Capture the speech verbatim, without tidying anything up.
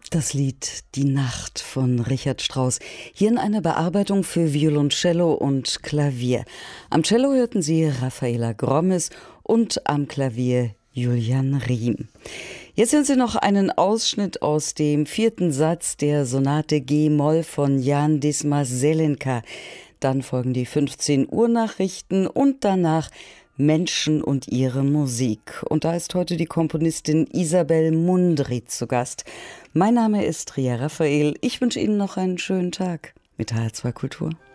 Das Lied Die Nacht von Richard Strauss, hier in einer Bearbeitung für Violoncello und Klavier. Am Cello hörten Sie Raffaela Grommes und am Klavier Julian Riem. Jetzt hören Sie noch einen Ausschnitt aus dem vierten Satz der Sonate G-Moll von Jan Dismas Zelenka. Dann folgen die fünfzehn Uhr Nachrichten und danach Menschen und ihre Musik. Und da ist heute die Komponistin Isabel Mundry zu Gast. Mein Name ist Ria Raphael. Ich wünsche Ihnen noch einen schönen Tag mit H R zwei Kultur.